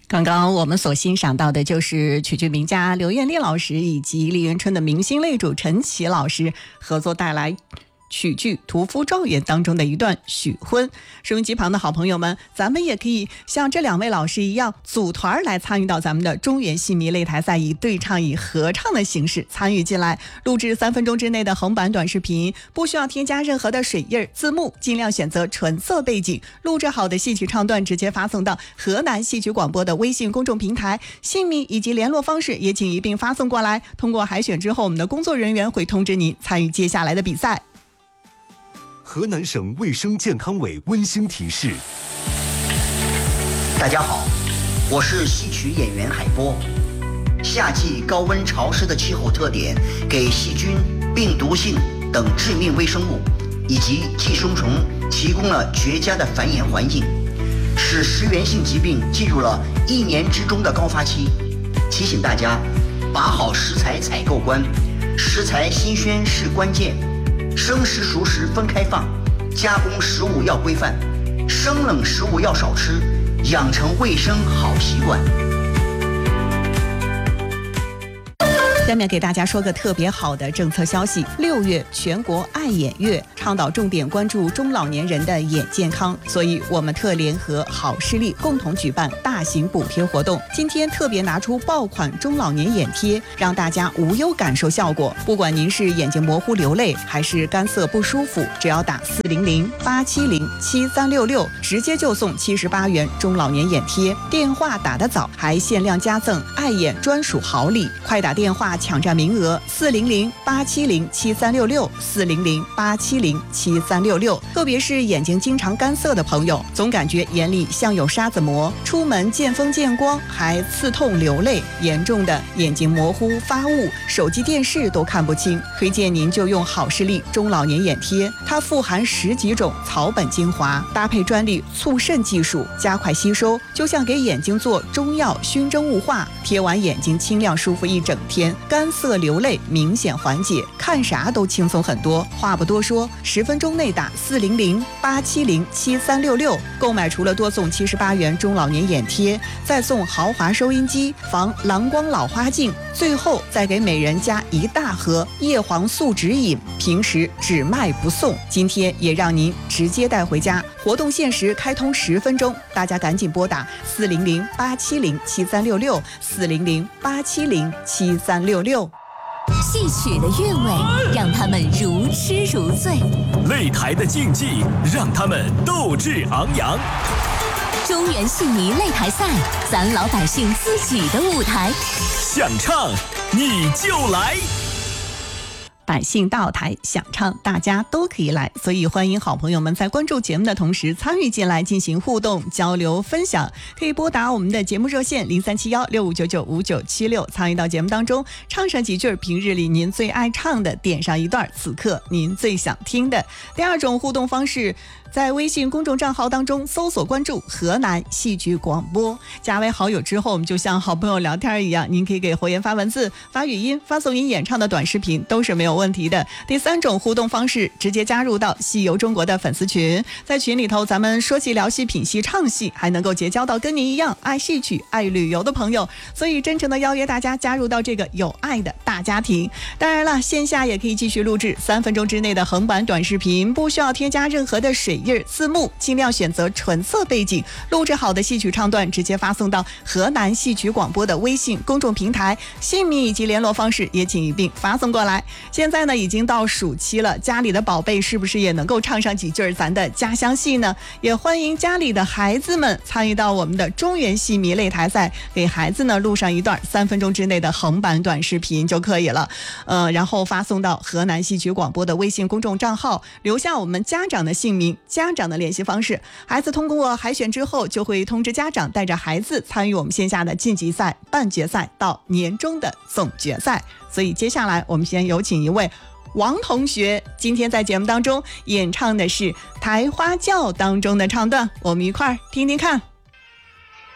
刚刚我们所欣赏到的就是曲剧名家刘艳丽老师以及丽园春的明星擂主陈琦老师合作带来曲剧《屠夫状元》当中的一段许婚。收音机旁的好朋友们，咱们也可以像这两位老师一样组团来参与到咱们的中原戏迷擂台赛，以对唱以合唱的形式参与进来，录制3分钟之内的横版短视频，不需要添加任何的水印字幕，尽量选择纯色背景，录制好的戏曲唱段直接发送到河南戏曲广播的微信公众平台，姓名以及联络方式也请一并发送过来。通过海选之后，我们的工作人员会通知您参与接下来的比赛。 河南省卫生健康委温馨提示： 大家好，我是戏曲演员海波。夏季高温潮湿的气候特点，给细菌、病毒性等致命微生物以及寄生虫提供了绝佳的繁衍环境，使食源性疾病进入了1年之中的高发期。提醒大家，把好食材采购关，食材新鲜是关键。生食熟食分开放，加工食物要规范，生冷食物要少吃，养成卫生好习惯。 下面给大家说个特别好的政策消息，6月全国爱眼月，倡导重点关注中老年人的眼健康，所以我们特联合好视力共同举办大型补贴活动。今天特别拿出爆款中老年眼贴，让大家无忧感受效果。不管您是眼睛模糊流泪，还是干涩不舒服，只要打400-870-7366，直接就送78元中老年眼贴。电话打得早，还限量加赠爱眼专属好礼，快打电话抢占名额，400-870-7366，400-870-7366。特别是眼睛经常干涩的朋友，总感觉眼里像有沙子膜，出门见风见光还刺痛流泪，严重的眼睛模糊发雾，手机电视都看不清，推荐您就用好视力中老年眼贴，它富含10几种草本精华，搭配专利促渗技术，加快吸收，就像给眼睛做中药熏蒸雾化，贴完眼睛清亮舒服一整天，干涩流泪明显缓解，看啥都轻松很多。话不多说，10分钟内打400-870-7366，购买除了多送78元中老年眼贴，再送豪华收音机、防蓝光老花镜，最后再给每人加1大盒叶黄素指引，平时只卖不送，今天也让您直接带回家。活动限时开通10分钟，大家赶紧拨打400-870-7366，400-870-7366。 戏曲的韵味让他们如痴如醉， 擂台的竞技让他们斗志昂扬。 中原戏迷擂台赛，咱老百姓自己的舞台， 想唱你就来。 百姓到台想唱，大家都可以来，所以欢迎好朋友们在关注节目的同时参与进来进行互动交流分享。可以拨打我们的节目热线0371659956，参与到节目当中，唱上几句平日里您最爱唱的，点上一段此刻您最想听的。第二种互动方式，在微信公众账号当中搜索关注河南戏曲广播，加为好友之后，我们就像好朋友聊天一样，您可以给侯岩发文字、发语音、发送您演唱的短视频，都是没有问题的。第三种互动方式，直接加入到戏游中国的粉丝群，在群里头咱们说戏聊戏品戏唱戏，还能够结交到跟您一样爱戏曲爱旅游的朋友，所以真诚的邀约大家加入到这个有爱的大家庭。当然了，线下也可以继续录制3分钟之内的横版短视频，不需要添加任何的水印字幕，尽量选择纯色背景，录制好的戏曲唱段直接发送到河南戏曲广播的微信公众平台，姓名以及联络方式也请一并发送过来。现在呢已经到暑期了，家里的宝贝是不是也能够唱上几句咱的家乡戏呢？也欢迎家里的孩子们参与到我们的中原戏迷擂台赛，给孩子呢录上一段3分钟之内的横版短视频就可以了。然后发送到河南戏曲广播的微信公众账号，留下我们家长的姓名、家长的联系方式，孩子通过海选之后就会通知家长带着孩子参与我们线下的晋级赛、半决赛到年终的总决赛。所以接下来我们先有请一位王同学，今天在节目当中演唱的是《抬花轿》当中的唱段，我们一块儿听听看。